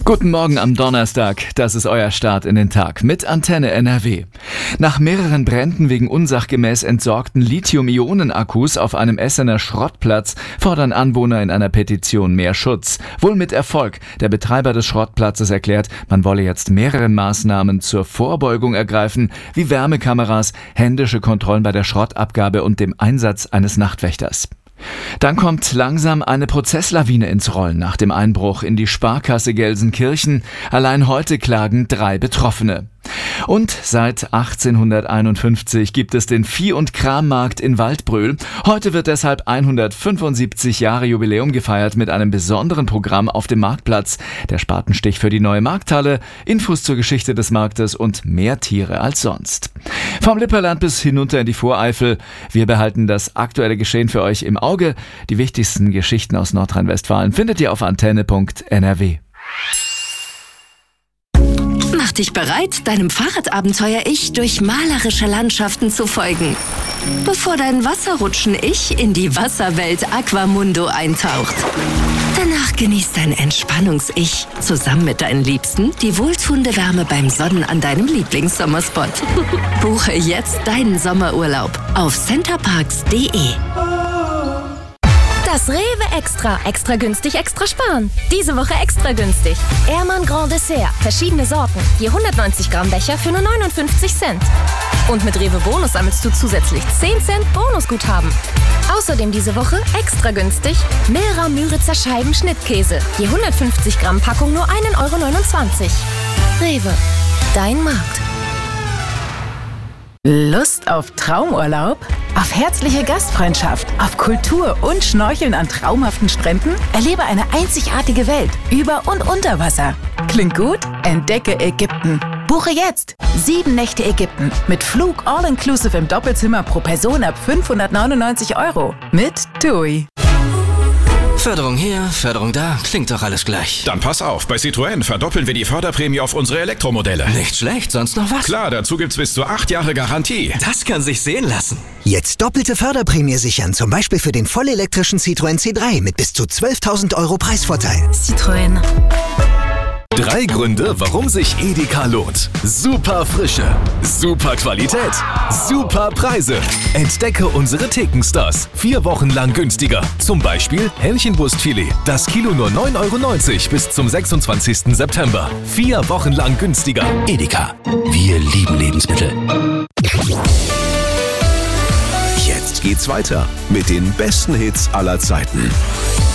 Guten Morgen am Donnerstag, das ist euer Start in den Tag mit Antenne NRW. Nach mehreren Bränden wegen unsachgemäß entsorgten Lithium-Ionen-Akkus auf einem Essener Schrottplatz fordern Anwohner in einer Petition mehr Schutz. Wohl mit Erfolg. Der Betreiber des Schrottplatzes erklärt, man wolle jetzt mehrere Maßnahmen zur Vorbeugung ergreifen, wie Wärmekameras, händische Kontrollen bei der Schrottabgabe und dem Einsatz eines Nachtwächters. Dann kommt langsam eine Prozesslawine ins Rollen nach dem Einbruch in die Sparkasse Gelsenkirchen. Allein heute klagen 3 Betroffene. Und seit 1851 gibt es den Vieh- und Krammarkt in Waldbröl. Heute wird deshalb 175 Jahre Jubiläum gefeiert mit einem besonderen Programm auf dem Marktplatz. Der Spatenstich für die neue Markthalle, Infos zur Geschichte des Marktes und mehr Tiere als sonst. Vom Lipperland bis hinunter in die Voreifel. Wir behalten das aktuelle Geschehen für euch im Auge. Die wichtigsten Geschichten aus Nordrhein-Westfalen findet ihr auf antenne.nrw. Mach dich bereit, deinem Fahrradabenteuer-Ich durch malerische Landschaften zu folgen, bevor dein Wasserrutschen-Ich in die Wasserwelt Aquamundo eintaucht. Danach genießt dein Entspannungs-Ich zusammen mit deinen Liebsten die wohltuende Wärme beim Sonnen an deinem Lieblingssommerspot. Buche jetzt deinen Sommerurlaub auf centerparks.de. Das Rewe Extra. Extra günstig, extra sparen. Diese Woche extra günstig. Ehrmann Grand Dessert. Verschiedene Sorten. Je 190 Gramm Becher für nur 59 Cent. Und mit Rewe Bonus sammelst du zusätzlich 10 Cent Bonusguthaben. Außerdem diese Woche extra günstig Milra Müritzer Scheiben Schnittkäse. Je 150 Gramm Packung nur 1,29 €. Rewe. Dein Markt. Lust auf Traumurlaub? Auf herzliche Gastfreundschaft? Auf Kultur und Schnorcheln an traumhaften Stränden? Erlebe eine einzigartige Welt über und unter Wasser. Klingt gut? Entdecke Ägypten. Buche jetzt 7 Nächte Ägypten mit Flug all-inclusive im Doppelzimmer pro Person ab 599 € mit TUI. Förderung hier, Förderung da, klingt doch alles gleich. Dann pass auf, bei Citroën verdoppeln wir die Förderprämie auf unsere Elektromodelle. Nicht schlecht, sonst noch was? Klar, dazu gibt's bis zu 8 Jahre Garantie. Das kann sich sehen lassen. Jetzt doppelte Förderprämie sichern, zum Beispiel für den vollelektrischen Citroën C3 mit bis zu 12.000 € Preisvorteil. Citroën. 3 Gründe, warum sich Edeka lohnt. Super Frische, super Qualität, super Preise. Entdecke unsere Thekenstars. 4 Wochen lang günstiger. Zum Beispiel Hähnchenbrustfilet. Das Kilo nur 9,90 € bis zum 26. September. 4 Wochen lang günstiger. Edeka. Wir lieben Lebensmittel. Jetzt geht's weiter mit den besten Hits aller Zeiten.